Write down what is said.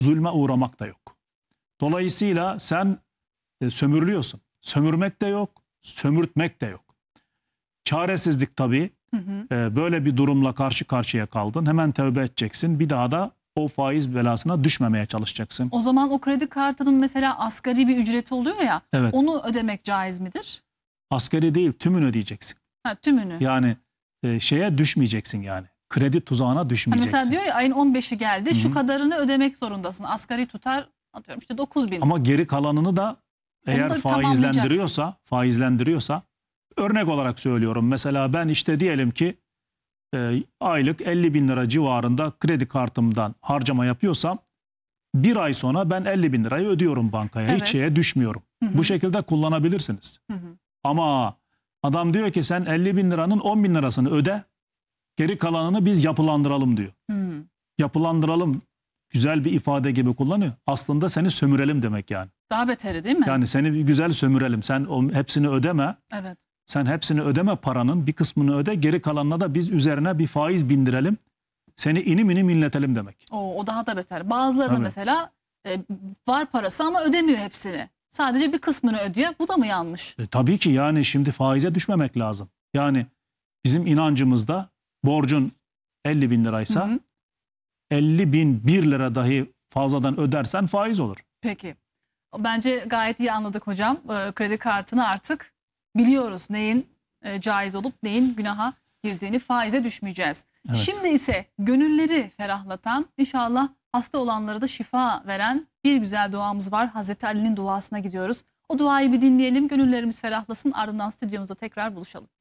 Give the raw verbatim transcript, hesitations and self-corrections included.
zulme uğramak da yok. Dolayısıyla sen e, sömürülüyorsun. Sömürmek de yok, sömürtmek de yok. Çaresizlik tabii. Hı hı. E, böyle bir durumla karşı karşıya kaldın. Hemen tövbe edeceksin. Bir daha da o faiz belasına düşmemeye çalışacaksın. O zaman o kredi kartının mesela asgari bir ücreti oluyor ya, Evet. onu ödemek caiz midir? Asgari değil, tümünü ödeyeceksin. Ha, tümünü. Yani e, şeye düşmeyeceksin yani. Kredi tuzağına Ha, düşmeyeceksin. mesela diyor ya ayın on beşi geldi, Hı hı. şu kadarını ödemek zorundasın. Asgari tutar atıyorum işte dokuz bin. Ama geri kalanını da eğer da faizlendiriyorsa, faizlendiriyorsa örnek olarak söylüyorum. Mesela ben işte diyelim ki e, aylık elli bin lira civarında kredi kartımdan harcama yapıyorsam bir ay sonra ben elli bin lirayı ödüyorum bankaya. Evet. Hiç şeye düşmüyorum. Hı hı. Bu şekilde kullanabilirsiniz. Hı hı. Ama adam diyor ki sen elli bin liranın on bin lirasını öde, geri kalanını biz yapılandıralım diyor. Hı. Yapılandıralım güzel bir ifade gibi kullanıyor. Aslında seni sömürelim demek yani. Daha beteri değil mi? Yani seni bir güzel sömürelim. Sen o hepsini ödeme. Evet. Sen hepsini ödeme, paranın bir kısmını öde. Geri kalanına da biz üzerine bir faiz bindirelim. Seni inim inim inletelim demek. O, o daha da beter. Bazıları da Tabii. mesela e, var parası ama ödemiyor hepsini. Sadece bir kısmını ödüyor. Bu da mı yanlış? E, tabii ki yani şimdi faize düşmemek lazım. Yani bizim inancımızda borcun elli bin liraysa Hı hı. elli bin bir lira dahi fazladan ödersen faiz olur. Peki. Bence gayet iyi anladık hocam. E, kredi kartını artık biliyoruz neyin e, caiz olup neyin günaha girdiğini, faize düşmeyeceğiz. Evet. Şimdi ise gönülleri ferahlatan, inşallah hasta olanlara da şifa veren bir güzel duamız var. Hazreti Ali'nin duasına gidiyoruz. O duayı bir dinleyelim, gönüllerimiz ferahlasın, ardından stüdyomuzda tekrar buluşalım.